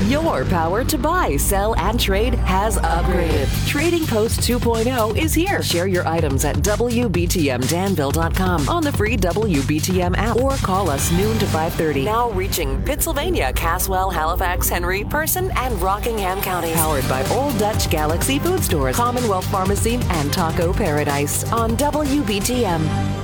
Your power to buy, sell, and trade has upgraded. Trading Post 2.0 is here. Share your items at WBTMDanville.com on the free WBTM app or call us noon to 5:30. Now reaching Pittsylvania, Caswell, Halifax, Henry, Person, and Rockingham counties. Powered by Old Dutch Galaxy Food Stores, Commonwealth Pharmacy, and Taco Paradise on WBTM.